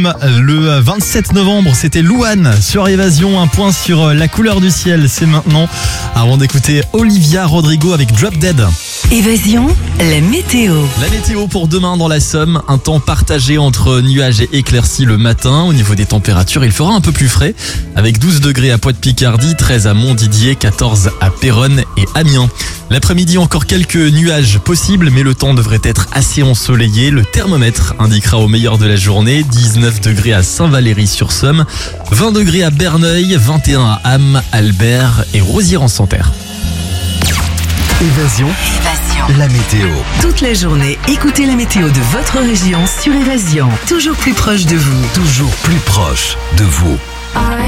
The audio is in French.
sommes le 27 novembre, c'était Louane sur Évasion, un point sur la couleur du ciel, c'est maintenant, avant d'écouter Olivia Rodrigo avec Drop Dead. Évasion, la météo. La météo pour demain dans la Somme, un temps partagé entre nuages et éclaircies le matin. Au niveau des températures, il fera un peu plus frais, avec 12 degrés à Poix-de-Picardie, 13 à Montdidier, 14 à Péronne et Amiens. L'après-midi, encore quelques nuages possibles, mais le temps devrait être assez ensoleillé. Le thermomètre indiquera au meilleur de la journée 19 degrés à Saint-Valery-sur-Somme, 20 degrés à Berneuil, 21 à Ham, Albert et Rosières-en-Santerre. Évasion, la météo. Toute la journée, écoutez la météo de votre région sur Évasion. Toujours plus proche de vous. Toujours plus proche de vous.